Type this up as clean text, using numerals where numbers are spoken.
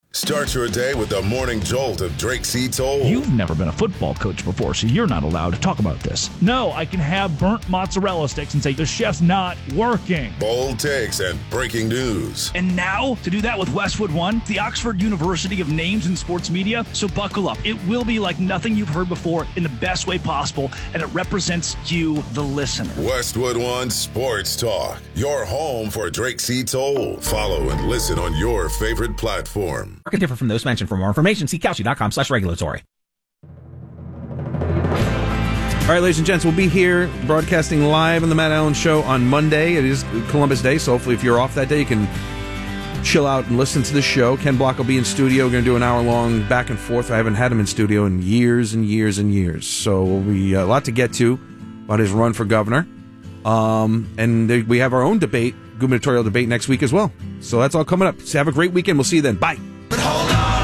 Start your day with the morning jolt of Drake C. Toll. You've never been a football coach before, so you're not allowed to talk about this. No, I can have burnt mozzarella sticks and say the chef's not working. Bold takes and breaking news. And now, to do that with Westwood One, the Oxford University of Names in Sports Media. So buckle up. It will be like nothing you've heard before in the best way possible, and it represents you, the listener. Westwood One Sports Talk, your home for Drake C. Toll. Follow and listen on your favorite platform. Market differ from those mentioned. For more information, see Kalshi.com/regulatory. All right, ladies and gents, we'll be here broadcasting live on the Matt Allen Show on Monday. It is Columbus Day, so hopefully if you're off that day, you can chill out and listen to the show. Ken Block will be in studio. We're going to do an hour-long back and forth. I haven't had him in studio in years and years and years. So we'll be a lot to get to about his run for governor. And we have our own debate, gubernatorial debate next week as well. So that's all coming up. So have a great weekend. We'll see you then. Bye. But hold on.